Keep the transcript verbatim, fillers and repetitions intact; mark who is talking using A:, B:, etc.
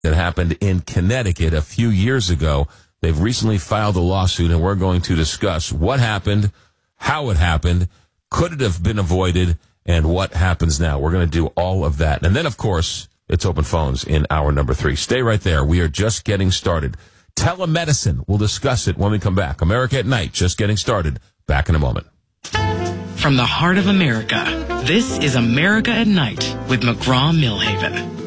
A: that happened in Connecticut a few years ago. They've recently filed a lawsuit, and we're going to discuss what happened, how it happened, could it have been avoided, and what happens now. We're going to do all of that. And then, of course, it's open phones in hour number three. Stay right there. We are just getting started. Telemedicine. We'll discuss it when we come back. America at Night, just getting started. Back in a moment.
B: From the heart of America, this is America at Night with McGraw-Millhaven.